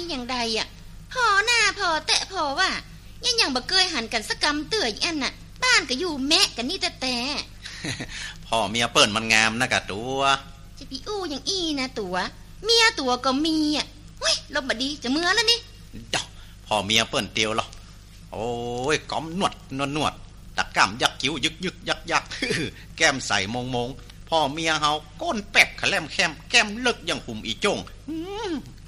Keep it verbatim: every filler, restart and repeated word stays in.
อย่างใดอ่ะพอหน้าพอแตะพอว่ายังยังบ่เคยหันกันสักกำเตื่อยอันน่ะบ้านก็อยู่แมะกันนี่แต่แต่พ่อเมียเปิ้นมันงามนะกะตัวจะพี่อู้อย่างอี้นะตัวเมียตัวก็มีอ่ะเฮ้ยลมบดีจะเมื่อแล้วนี่ดอกพ่อเมียเปิ้นเตียวหรอโอ้ยก้อมนวดนวดนวดตะก้ามยักคิ้วยึกยึกยักยักแก้มใส่มงมงพ่อเมียเฮาก้นแป๊กแคลมแคมแก้มเลิกอย่างหุ่มอีจง